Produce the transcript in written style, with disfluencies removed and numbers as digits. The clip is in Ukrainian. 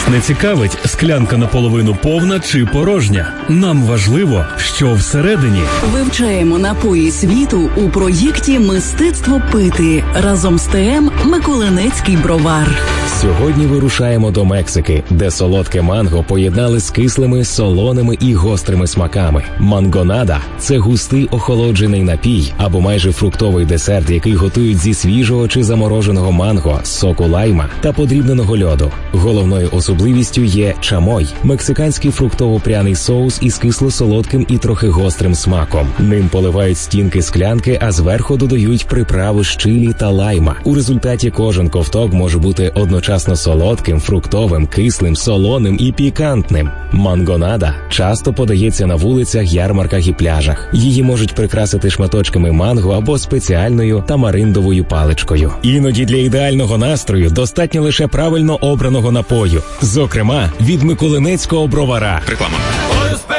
Нас не цікавить, склянка наполовину повна чи порожня. Нам важливо, що всередині. Вивчаємо напої світу у проєкті «Мистецтво пити» разом з ТМ «Миколинецький бровар». Сьогодні вирушаємо до Мексики, де солодке манго поєднали з кислими, солоними і гострими смаками. Мангонада – це густий охолоджений напій або майже фруктовий десерт, який готують зі свіжого чи замороженого манго, соку лайма та подрібненого льоду. Головною особливістю є чамой – мексиканський фруктово-пряний соус із кисло-солодким і трохи гострим смаком. Ним поливають стінки склянки, а зверху додають приправи з чилі та лайма. У результаті кожен ковток може бути одночасно солодким, фруктовим, кислим, солоним і пікантним. Мангонада часто подається на вулицях, ярмарках і пляжах. Її можуть прикрасити шматочками манго або спеціальною тамариндовою паличкою. Іноді для ідеального настрою достатньо лише правильно обраного напою. Зокрема, від Миколинецького бровара. Реклама.